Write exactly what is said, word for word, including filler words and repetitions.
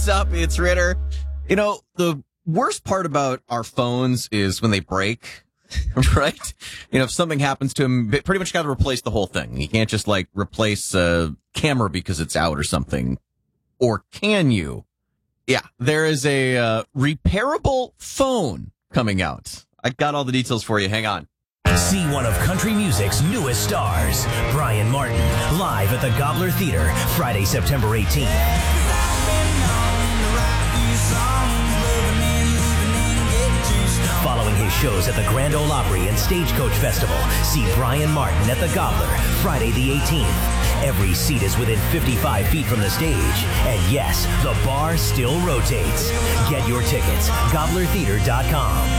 What's up? It's Ritter. You know, the worst part about our phones is when they break, right? You know, if something happens to them, pretty much got to replace the whole thing. You can't just, like, replace a camera because it's out or something. Or can you? Yeah, there is a uh, repairable phone coming out. I got all the details for you. Hang on. See one of country music's newest stars, Brian Martin, live at the Gobbler Theater, Friday, September eighteenth. Following his shows at the Grand Ole Opry and Stagecoach Festival, see Brian Martin at the Gobbler, Friday the eighteenth. Every seat is within fifty-five feet from the stage. And yes, the bar still rotates. Get your tickets, gobbler theater dot com.